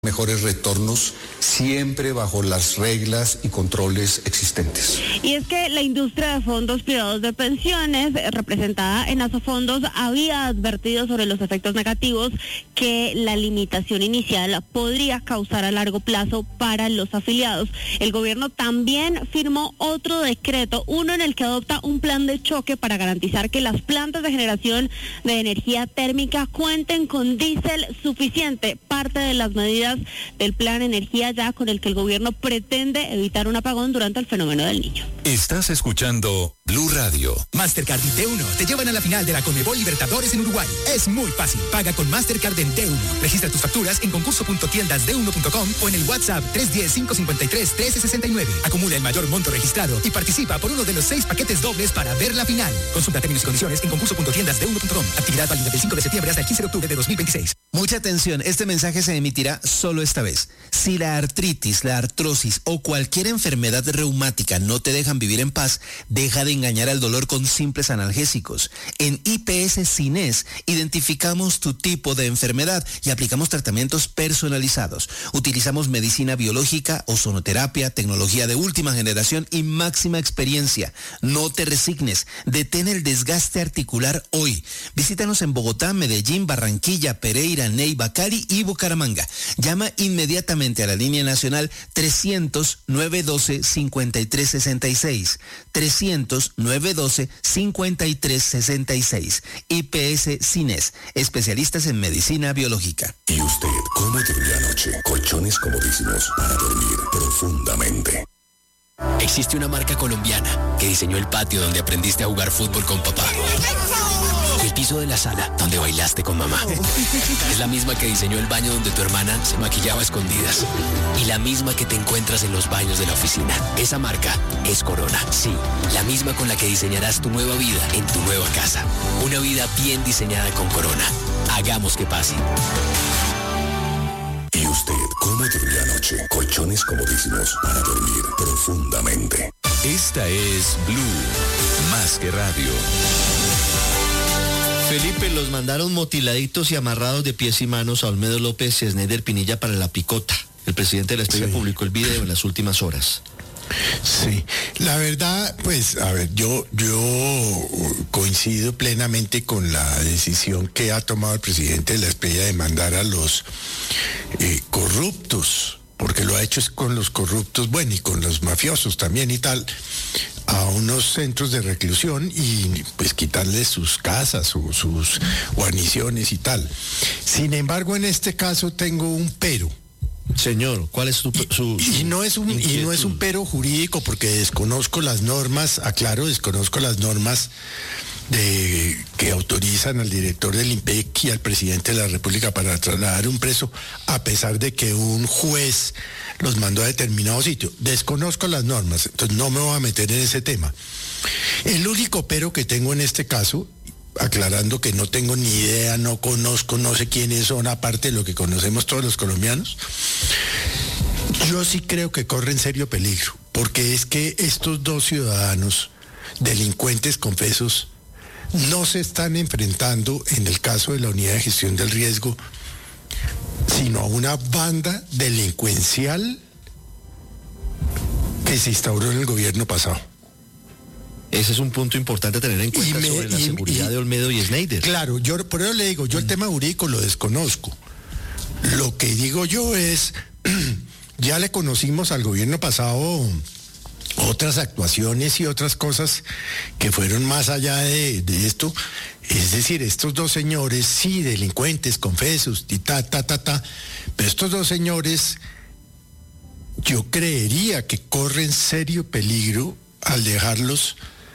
mejores retornos, siempre bajo las reglas y controles existentes. Y es que la industria de fondos privados de pensiones, representada en Asofondos, había advertido sobre los efectos negativos que la limitación inicial podría causar a largo plazo para los afiliados. El gobierno también firmó otro decreto, uno en el que adopta un plan de choque para garantizar que las plantas de generación de energía térmica cuenten con diésel suficiente, parte de las medidas del plan Energía Ya con el que el gobierno pretende evitar un apagón durante el fenómeno del Niño. Estás escuchando Blue Radio. Mastercard y T1 te llevan a la final de la Conmebol Libertadores en Uruguay. Es muy fácil. Paga con Mastercard en T1. Registra tus facturas en concurso.tiendasd1.com o en el WhatsApp 310-553-1369. Acumula el mayor monto registrado y participa por uno de los 6 paquetes dobles para ver la final. Consulta términos y condiciones en concurso.tiendasd1.com. Actividad válida del 5 de septiembre hasta el 15 de octubre de 2026. Mucha atención, este mensaje se emitirá solo esta vez. Si la artritis, la artrosis o cualquier enfermedad reumática no te dejan vivir en paz, deja de engañar al dolor con simples analgésicos. En IPS Cines identificamos tu tipo de enfermedad y aplicamos tratamientos personalizados. Utilizamos medicina biológica, ozonoterapia, tecnología de última generación y máxima experiencia. No te resignes, detén el desgaste articular hoy. Visítanos en Bogotá, Medellín, Barranquilla, Pereira, Neiva, Cali y Bucaramanga. Llama inmediatamente a la línea nacional 300-912-5366. 300-912-5366. IPS Cines, especialistas en medicina biológica. ¿Y usted cómo durmió anoche? Colchones comodísimos para dormir profundamente. Existe una marca colombiana que diseñó el patio donde aprendiste a jugar fútbol con papá. Y el piso de la sala donde bailaste con mamá. Es la misma que diseñó el baño donde tu hermana se maquillaba a escondidas. Y la misma que te encuentras en los baños de la oficina. Esa marca es Corona. Sí, la misma con la que diseñarás tu nueva vida en tu nueva casa. Una vida bien diseñada con Corona. Hagamos que pase. ¿Y usted cómo durmió anoche? Colchones comodísimos para dormir profundamente. Esta es Blue, más que radio. Felipe, los mandaron motiladitos y amarrados de pies y manos a Olmedo López y a Sneider Pinilla para la picota. El presidente de la Estrella publicó el video en las últimas horas. Sí, la verdad, pues, a ver, yo coincido plenamente con la decisión que ha tomado el presidente de la Estrella de mandar a los corruptos, porque lo ha hecho con los corruptos, bueno, y con los mafiosos también y tal, a unos centros de reclusión y pues quitarles sus casas, sus guarniciones y tal. Sin embargo, en este caso tengo un pero. Señor, ¿cuál es y no es un pero jurídico porque desconozco las normas, desconozco las normas que autorizan al director del IMPEC y al presidente de la República para trasladar un preso, a pesar de que un juez los mandó a determinado sitio. Desconozco las normas, entonces no me voy a meter en ese tema. El único pero que tengo en este caso, aclarando que no tengo ni idea, no conozco, no sé quiénes son, aparte de lo que conocemos todos los colombianos, yo sí creo que corren serio peligro, porque es que estos dos ciudadanos, delincuentes confesos, no se están enfrentando, en el caso de la unidad de gestión del riesgo, sino a una banda delincuencial que se instauró en el gobierno pasado. Ese es un punto importante a tener en cuenta sobre la seguridad de Olmedo y Sneider. Claro, por eso le digo, yo el tema jurídico lo desconozco. Lo que digo yo es, ya le conocimos al gobierno pasado otras actuaciones y otras cosas que fueron más allá de esto. Es decir, estos dos señores, sí, delincuentes, confesos, y pero estos dos señores, yo creería que corren serio peligro al dejarlos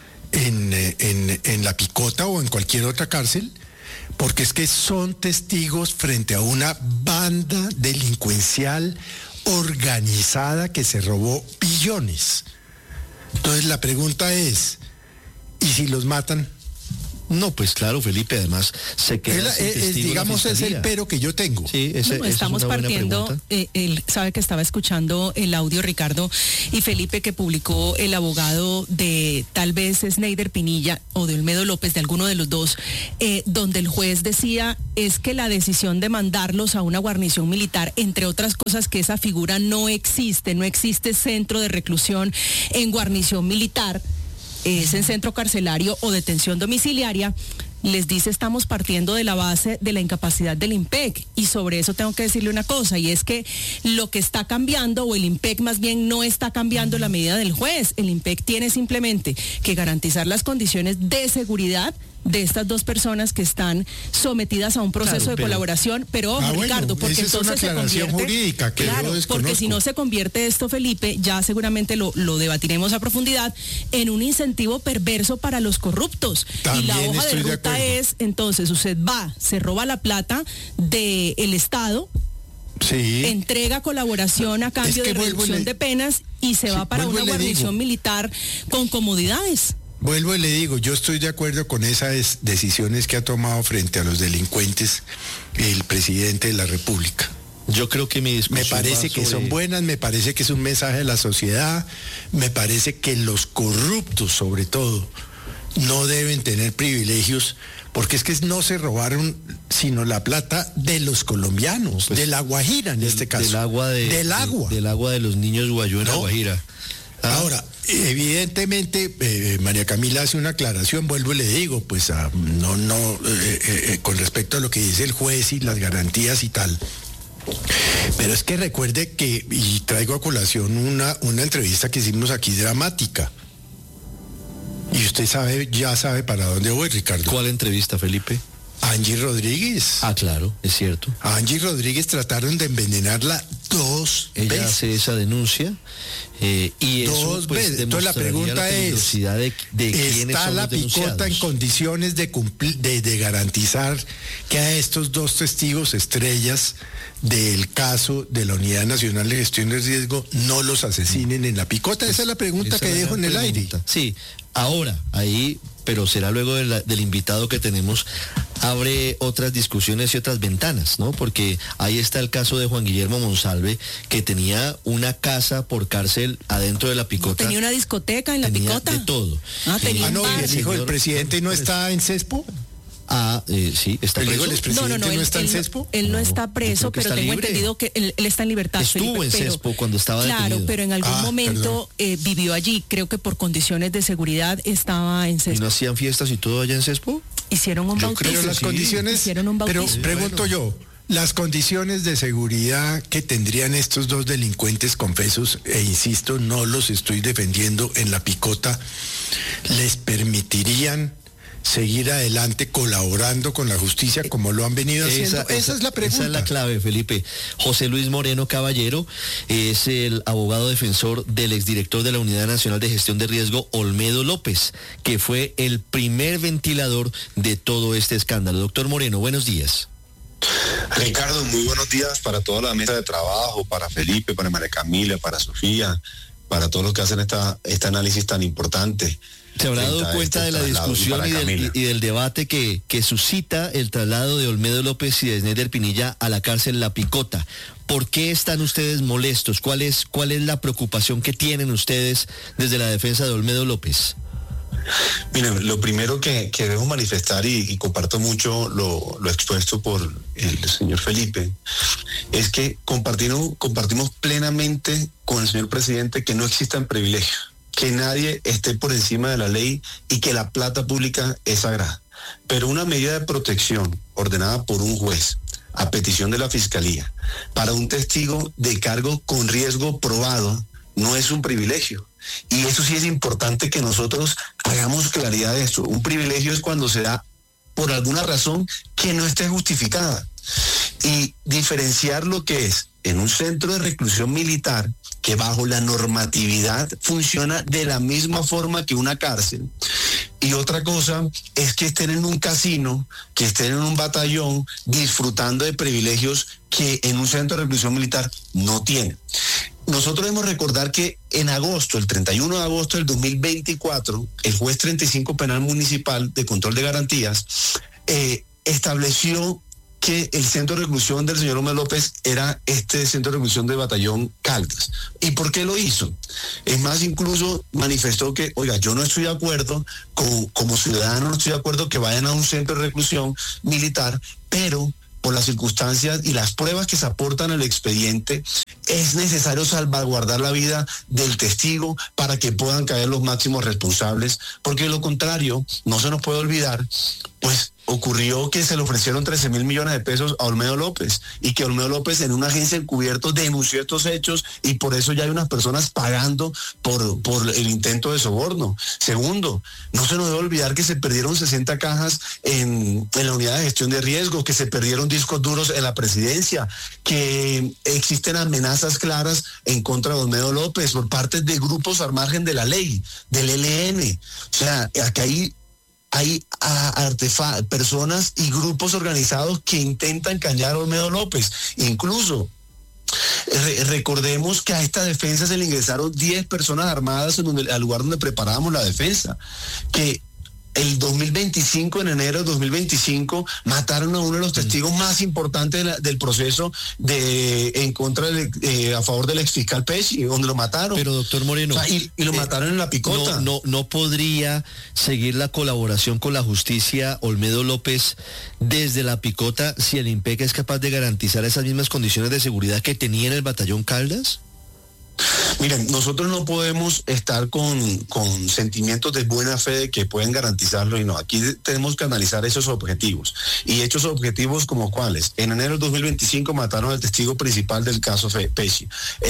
en la picota o en cualquier otra cárcel, porque es que son testigos frente a una banda delincuencial organizada que se robó billones. Entonces la pregunta es, ¿y si los matan? No, pues claro, Felipe, además se queda digamos, es el pero que yo tengo. Sí, estamos partiendo, él sabe que estaba escuchando el audio, Ricardo y Felipe, que publicó el abogado de tal vez Sneider Pinilla o de Olmedo López, de alguno de los dos, donde el juez decía es que la decisión de mandarlos a una guarnición militar, entre otras cosas, que esa figura no existe centro de reclusión en guarnición militar, es en centro carcelario o detención domiciliaria. Les dice, estamos partiendo de la base de la incapacidad del IMPEC, y sobre eso tengo que decirle una cosa, y es que lo que está cambiando, o el IMPEC más bien no está cambiando la medida del juez. El IMPEC tiene simplemente que garantizar las condiciones de seguridad de estas dos personas que están sometidas a un proceso de colaboración, pero ojo, Ricardo, porque entonces se convierte jurídica que claro, porque si no se convierte esto, Felipe, ya seguramente lo debatiremos a profundidad, en un incentivo perverso para los corruptos. También, y la hoja de ruta es, entonces usted se roba la plata del Estado, sí, entrega colaboración a cambio de reducción de penas y se va para una guarnición militar con comodidades. Vuelvo y le digo, yo estoy de acuerdo con esas decisiones que ha tomado frente a los delincuentes el presidente de la República. Yo creo que me parece que son buenas, me parece que es un mensaje de la sociedad, me parece que los corruptos, sobre todo, no deben tener privilegios, porque es que no se robaron sino la plata de los colombianos, pues, de La Guajira en este caso. Del agua de los niños guayú en La Guajira. Ahora, evidentemente, María Camila hace una aclaración, vuelvo y le digo, pues con respecto a lo que dice el juez y las garantías y tal. Pero es que recuerde que, y traigo a colación una entrevista que hicimos aquí dramática. Y usted ya sabe para dónde voy, Ricardo. ¿Cuál entrevista, Felipe? Angie Rodríguez. Ah, claro, es cierto. A Angie Rodríguez trataron de envenenarla 2 veces. Ella hace esa denuncia y eso, 2 veces. Entonces la pregunta es, ¿está la picota en condiciones de garantizar que a estos 2 testigos estrellas del caso de la Unidad Nacional de Gestión de Riesgo no los asesinen en la picota? Esa es la pregunta que dejo en el aire. Sí, ahora, ahí, pero será luego del invitado que tenemos, abre otras discusiones y otras ventanas, ¿no? Porque ahí está el caso de Juan Guillermo Monsalve, que tenía una casa por cárcel adentro de la picota. ¿Tenía una discoteca en la picota? De todo. Tenía no, y el hijo del presidente no está en CESPO. Sí, está preso. ¿El expresidente no está en CESPO? Él no está preso, pero tengo entendido que él está en libertad. Estuvo en CESPO cuando estaba detenido. Claro, pero en algún momento vivió allí, creo que por condiciones de seguridad estaba en CESPO. ¿Y no hacían fiestas y todo allá en CESPO? Hicieron un bautismo. Pero las condiciones, pero pregunto yo, las condiciones de seguridad que tendrían estos 2 delincuentes confesos, e insisto, no los estoy defendiendo en la picota, ¿les permitirían seguir adelante colaborando con la justicia como lo han venido haciendo? Esa es la pregunta. Esa es la clave, Felipe. José Luis Moreno Caballero es el abogado defensor del exdirector de la Unidad Nacional de Gestión de Riesgo, Olmedo López, que fue el primer ventilador de todo este escándalo. Doctor Moreno, buenos días. Ricardo, muy buenos días para toda la mesa de trabajo, para Felipe, para María Camila, para Sofía, para todos los que hacen este análisis tan importante. ¿Se habrá dado cuenta de la discusión y del debate que suscita el traslado de Olmedo López y de Sneider Pinilla a la cárcel La Picota? ¿Por qué están ustedes molestos? ¿Cuál es la preocupación que tienen ustedes desde la defensa de Olmedo López? Miren, lo primero que debo manifestar y comparto mucho lo expuesto por el señor Felipe, es que compartimos plenamente con el señor presidente que no existan privilegios, que nadie esté por encima de la ley y que la plata pública es sagrada. Pero una medida de protección ordenada por un juez a petición de la Fiscalía para un testigo de cargo con riesgo probado no es un privilegio. Y eso sí es importante que nosotros hagamos claridad de eso. Un privilegio es cuando se da por alguna razón que no esté justificada. Y diferenciar lo que es en un centro de reclusión militar, que bajo la normatividad funciona de la misma forma que una cárcel. Y otra cosa es que estén en un casino, que estén en un batallón, disfrutando de privilegios que en un centro de reclusión militar no tienen. nosotros debemos recordar que en agosto, el 31 de agosto del 2024, el juez 35 Penal Municipal de Control de Garantías estableció que el centro de reclusión del señor Olmedo López era este centro de reclusión del Batallón Caldas. ¿Y por qué lo hizo? Es más, incluso manifestó que, oiga, yo no estoy de acuerdo, como ciudadano no estoy de acuerdo que vayan a un centro de reclusión militar, pero por las circunstancias y las pruebas que se aportan al expediente, es necesario salvaguardar la vida del testigo para que puedan caer los máximos responsables, porque de lo contrario, no se nos puede olvidar, pues ocurrió que se le ofrecieron 13,000 millones de pesos a Olmedo López y que Olmedo López en una agencia encubierto denunció estos hechos y por eso ya hay unas personas pagando por el intento de soborno. Segundo, no se nos debe olvidar que se perdieron 60 cajas en la unidad de gestión de riesgos, que se perdieron discos duros en la presidencia, que existen amenazas claras en contra de Olmedo López por parte de grupos al margen de la ley, del ELN. O sea, acá hay personas y grupos organizados que intentan callar a Olmedo López. Incluso recordemos que a esta defensa se le ingresaron 10 personas armadas al lugar donde preparábamos la defensa, que el 2025, en enero de 2025, mataron a uno de los testigos más importantes del proceso en contra a favor del exfiscal Pesci, donde lo mataron. Pero, doctor Moreno, o sea, y lo mataron en La Picota. No podría seguir la colaboración con la justicia Olmedo López desde La Picota si el IMPEC es capaz de garantizar esas mismas condiciones de seguridad que tenía en el Batallón Caldas. Miren, nosotros no podemos estar con sentimientos de buena fe de que pueden garantizarlo y no. Aquí tenemos que analizar esos objetivos. Y hechos objetivos como cuáles. En enero del 2025 mataron al testigo principal del caso Pesci.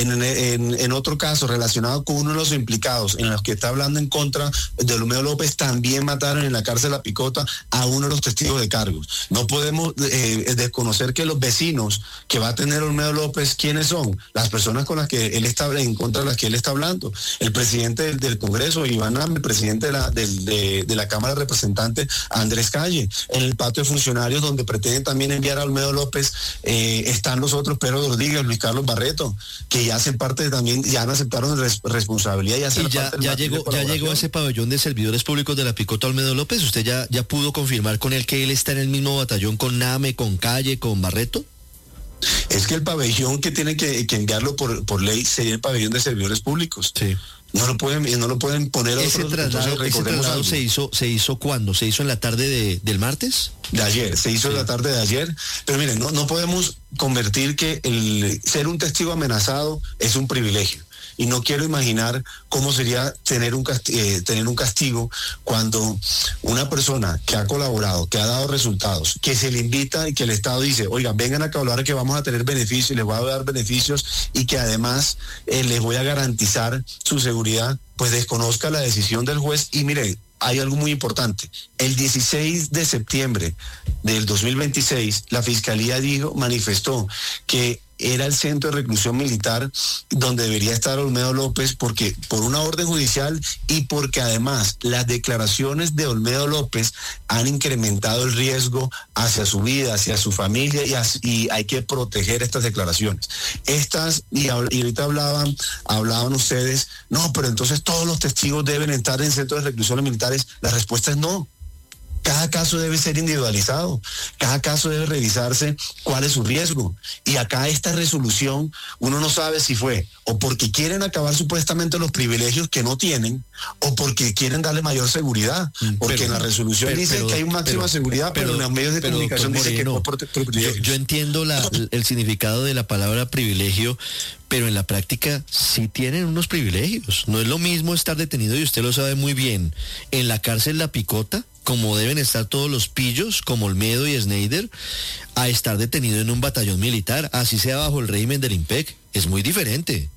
En otro caso relacionado con uno de los implicados en los que está hablando en contra de Olmedo López, también mataron en la cárcel La Picota a uno de los testigos de cargos. No podemos desconocer que los vecinos que va a tener Olmedo López, ¿quiénes son? Las personas con las que él está en contra de las que él está hablando. El presidente del Congreso, Iván Am, el presidente de la Cámara de Representantes, Andrés Calle. En el patio de funcionarios donde pretenden también enviar a Olmedo López están los otros, Pedro Rodríguez, Luis Carlos Barreto, que ya hacen parte también, ya han aceptado responsabilidad. Ya llegó a ese pabellón de servidores públicos de La Picota Olmedo López. ¿Usted ya pudo confirmar con él que él está en el mismo batallón con Name, con Calle, con Barreto? Es que el pabellón que tiene que enviarlo por ley sería el pabellón de servidores públicos. Sí. No lo pueden poner ese traslado se hizo ¿cuándo? ¿Se hizo en la tarde del martes? De ayer, se hizo en la tarde de ayer. Pero miren, no podemos convertir que el ser un testigo amenazado es un privilegio. Y no quiero imaginar cómo sería tener un castigo cuando una persona que ha colaborado, que ha dado resultados, que se le invita y que el Estado dice, oigan, vengan a colaborar que vamos a tener beneficios, les voy a dar beneficios y que además les voy a garantizar su seguridad, pues desconozca la decisión del juez. Y mire, hay algo muy importante. El 16 de septiembre del 2026, la Fiscalía manifestó que era el centro de reclusión militar donde debería estar Olmedo López, porque por una orden judicial y porque además las declaraciones de Olmedo López han incrementado el riesgo hacia su vida, hacia su familia, y hay que proteger estas declaraciones. Y ahorita hablaban ustedes, no, pero entonces todos los testigos deben estar en centros de reclusión militares. La respuesta es no. Cada caso debe ser individualizado, cada caso debe revisarse cuál es su riesgo. Y acá esta resolución, uno no sabe si fue o porque quieren acabar supuestamente los privilegios que no tienen, o porque quieren darle mayor seguridad. Porque en la resolución dice que hay una máxima seguridad, pero en los medios de comunicación dice que no por privilegios. Yo entiendo el significado de la palabra privilegio, pero en la práctica sí tienen unos privilegios. No es lo mismo estar detenido, y usted lo sabe muy bien, en la cárcel La Picota, como deben estar todos los pillos, como Olmedo y Schneider, a estar detenido en un batallón militar, así sea bajo el régimen del IMPEC. Es muy diferente.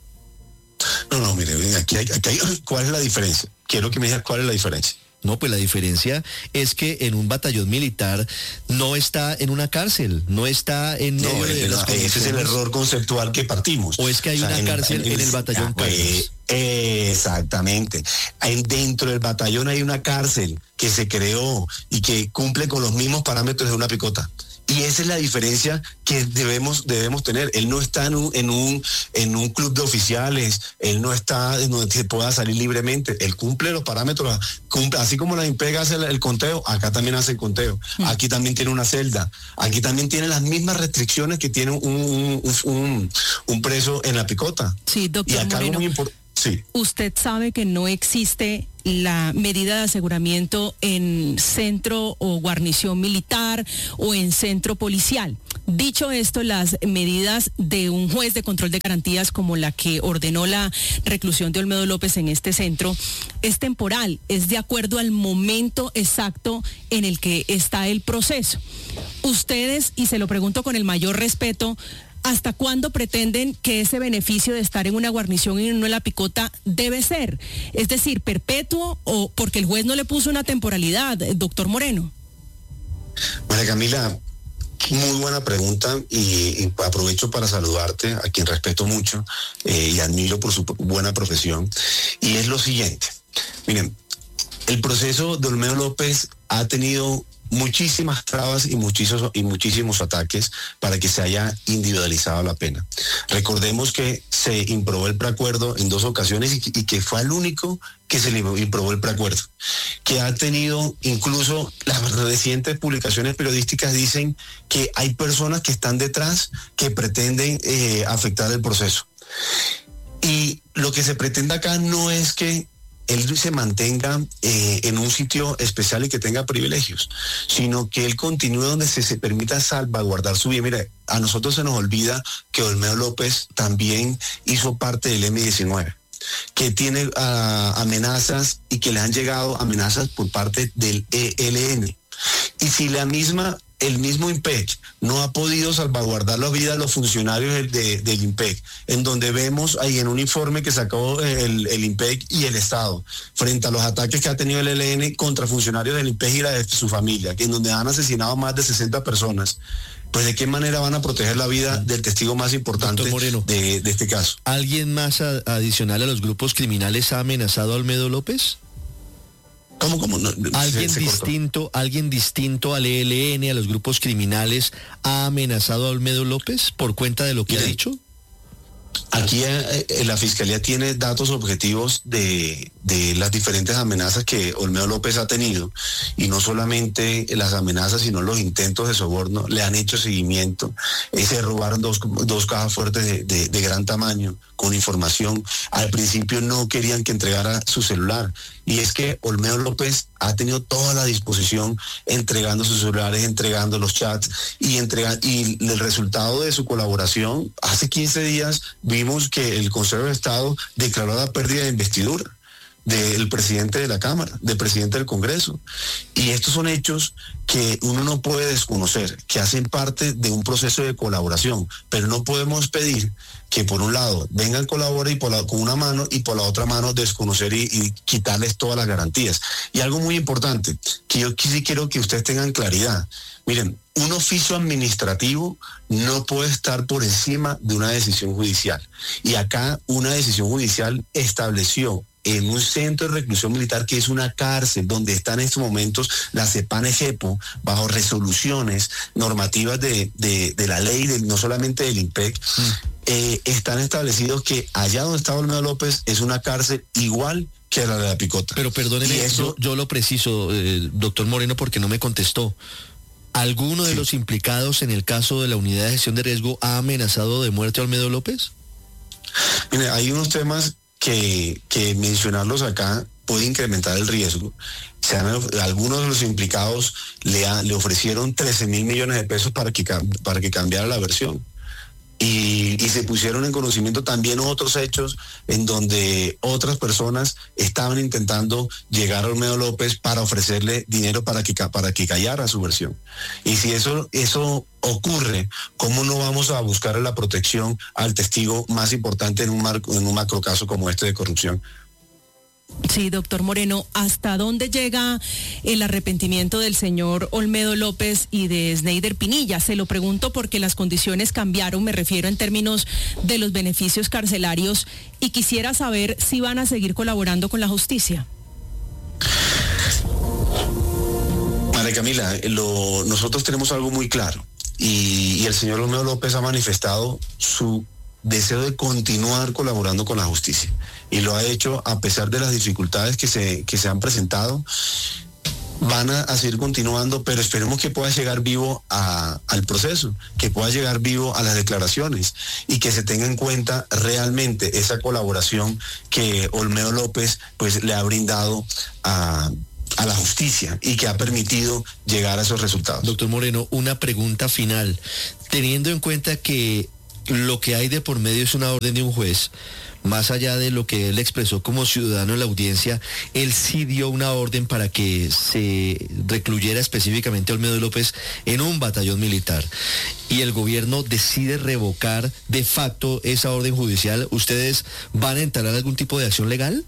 No, mire, aquí hay, ¿cuál es la diferencia? Quiero que me diga cuál es la diferencia. No, pues la diferencia es que en un batallón militar no está en una cárcel, no está en medio de las condiciones. Ese es el error conceptual que partimos. ¿O es que hay una cárcel en el batallón Caldas? Exactamente. Dentro del batallón hay una cárcel que se creó y que cumple con los mismos parámetros de una picota. Y esa es la diferencia que debemos tener. Él no está en un club de oficiales, él no está en donde se pueda salir libremente. Él cumple los parámetros, así como la IMPEG hace el conteo, acá también hace el conteo. Aquí también tiene una celda, aquí también tiene las mismas restricciones que tiene un preso en la picota. Sí, doctor y acá Moreno, algo muy importante. Sí. Usted sabe que no existe la medida de aseguramiento en centro o guarnición militar o en centro policial. Dicho esto, las medidas de un juez de control de garantías como la que ordenó la reclusión de Olmedo López en este centro es temporal, es de acuerdo al momento exacto en el que está el proceso. Ustedes, y se lo pregunto con el mayor respeto, ¿hasta cuándo pretenden que ese beneficio de estar en una guarnición y no en la picota debe ser? Es decir, perpetuo o porque el juez no le puso una temporalidad, doctor Moreno. María Camila, muy buena pregunta y aprovecho para saludarte, a quien respeto mucho y admiro por su buena profesión. Y es lo siguiente, miren, el proceso de Olmedo López ha tenido muchísimas trabas y muchísimos ataques para que se haya individualizado la pena. Recordemos que se improbó el preacuerdo en 2 ocasiones y que fue el único que se le improbó el preacuerdo, que ha tenido, incluso las recientes publicaciones periodísticas dicen que hay personas que están detrás que pretenden afectar el proceso. Y lo que se pretende acá no es que él se mantenga en un sitio especial y que tenga privilegios, sino que él continúe donde se permita salvaguardar su vida. Mire, a nosotros se nos olvida que Olmedo López también hizo parte del M-19, que tiene amenazas y que le han llegado amenazas por parte del ELN. Y si el mismo IMPEC no ha podido salvaguardar la vida de los funcionarios del IMPEC, en donde vemos ahí en un informe que sacó el IMPEC y el Estado, frente a los ataques que ha tenido el ELN contra funcionarios del IMPEC y de su familia, que en donde han asesinado más de 60 personas, pues ¿de qué manera van a proteger la vida del testigo más importante de este caso? ¿Alguien más adicional a los grupos criminales ha amenazado a Olmedo López? ¿Cómo? No, ¿Alguien distinto al ELN, a los grupos criminales, ha amenazado a Olmedo López por cuenta de lo que ha dicho? Aquí la Fiscalía tiene datos objetivos de las diferentes amenazas que Olmedo López ha tenido, y no solamente las amenazas, sino los intentos de soborno. Le han hecho seguimiento, se robaron dos cajas fuertes de gran tamaño con información. Al principio no querían que entregara su celular, y es que Olmedo López ha tenido toda la disposición entregando sus celulares, entregando los chats y el resultado de su colaboración. Hace 15 días vimos que el Consejo de Estado declaró la pérdida de investidura del presidente de la Cámara, del presidente del Congreso. Y estos son hechos que uno no puede desconocer, que hacen parte de un proceso de colaboración, pero no podemos pedir que por un lado vengan, colaboren con una mano y por la otra mano desconocer y quitarles todas las garantías. Y algo muy importante, que yo sí quiero que ustedes tengan claridad. Miren, un oficio administrativo no puede estar por encima de una decisión judicial. Y acá una decisión judicial estableció en un centro de reclusión militar, que es una cárcel, donde están en estos momentos la CEPAN-EJEPO, bajo resoluciones normativas de la ley, no solamente del IMPEC, están establecidos que allá donde está Olmedo López es una cárcel igual que la de la Picota. Pero perdóneme, yo lo preciso, doctor Moreno, porque no me contestó. ¿Alguno de los implicados en el caso de la unidad de gestión de riesgo ha amenazado de muerte a Olmedo López? Mire, hay unos temas que mencionarlos acá puede incrementar el riesgo. Algunos de los implicados le ofrecieron 13.000 millones de pesos para que cambiara la versión. Y se pusieron en conocimiento también otros hechos en donde otras personas estaban intentando llegar a Olmedo López para ofrecerle dinero para que callara su versión. Y si eso ocurre, ¿cómo no vamos a buscar la protección al testigo más importante en un macro caso como este de corrupción? Sí, doctor Moreno, ¿hasta dónde llega el arrepentimiento del señor Olmedo López y de Sneider Pinilla? Se lo pregunto porque las condiciones cambiaron, me refiero en términos de los beneficios carcelarios, y quisiera saber si van a seguir colaborando con la justicia. María Camila, nosotros tenemos algo muy claro, y el señor Olmedo López ha manifestado su deseo de continuar colaborando con la justicia, y lo ha hecho a pesar de las dificultades que se han presentado. Van a seguir continuando, pero esperemos que pueda llegar vivo al proceso, que pueda llegar vivo a las declaraciones y que se tenga en cuenta realmente esa colaboración que Olmedo López pues le ha brindado a la justicia y que ha permitido llegar a esos resultados. Doctor Moreno, una pregunta final. Teniendo en cuenta que lo que hay de por medio es una orden de un juez, más allá de lo que él expresó como ciudadano en la audiencia, él sí dio una orden para que se recluyera específicamente a Olmedo López en un batallón militar, y el gobierno decide revocar de facto esa orden judicial. ¿Ustedes van a entrar algún tipo de acción legal?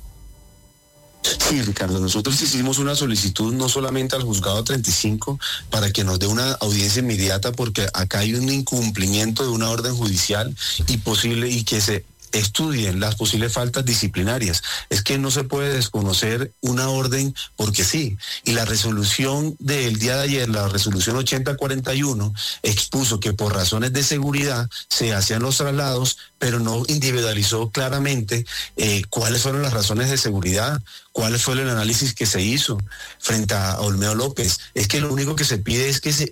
Sí, Ricardo, nosotros hicimos una solicitud no solamente al juzgado 35 para que nos dé una audiencia inmediata, porque acá hay un incumplimiento de una orden judicial y que se estudien las posibles faltas disciplinarias. Es que no se puede desconocer una orden porque sí. Y la resolución del día de ayer, la resolución 8041, expuso que por razones de seguridad se hacían los traslados, pero no individualizó claramente cuáles fueron las razones de seguridad, cuál fue el análisis que se hizo frente a Olmedo López. Es que lo único que se pide es que se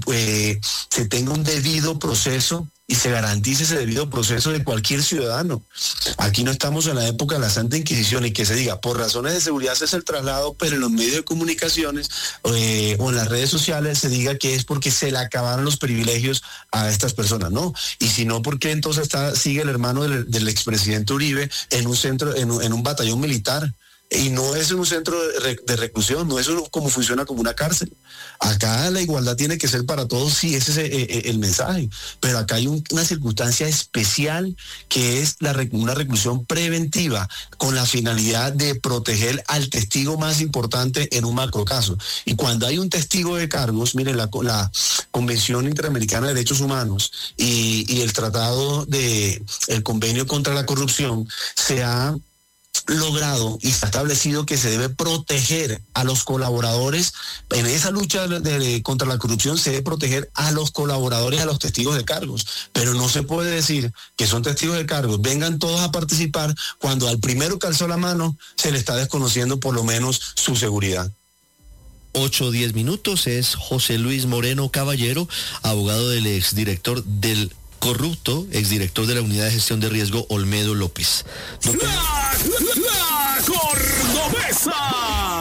tenga un debido proceso y se garantice ese debido proceso de cualquier ciudadano. Aquí no estamos en la época de la Santa Inquisición y que se diga, por razones de seguridad se hace el traslado, pero en los medios de comunicaciones o en las redes sociales se diga que es porque se le acabaron los privilegios a estas personas. No, y si no, ¿por qué entonces sigue el hermano del expresidente Uribe en un centro, en un batallón militar? Y no es en un centro de reclusión, no es como funciona como una cárcel. Acá la igualdad tiene que ser para todos, sí, ese es el mensaje. Pero acá hay una circunstancia especial que es una reclusión preventiva con la finalidad de proteger al testigo más importante en un macrocaso. Y cuando hay un testigo de cargos, miren, la Convención Interamericana de Derechos Humanos y el el Convenio contra la Corrupción se ha logrado y está establecido que se debe proteger a los colaboradores. En esa lucha contra la corrupción se debe proteger a los colaboradores, a los testigos de cargos, pero no se puede decir que son testigos de cargos, vengan todos a participar cuando al primero que alzó la mano se le está desconociendo por lo menos su seguridad. 8-10 minutos, es José Luis Moreno Caballero, abogado del exdirector del corrupto exdirector de la Unidad de Gestión de Riesgo, Olmedo López. La Cordobesa.